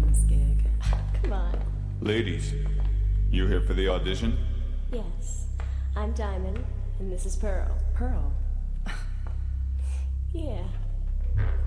this gig. Come on. Ladies, you here for the audition? Yes. I'm Diamond, and this is Pearl. Pearl. Yeah.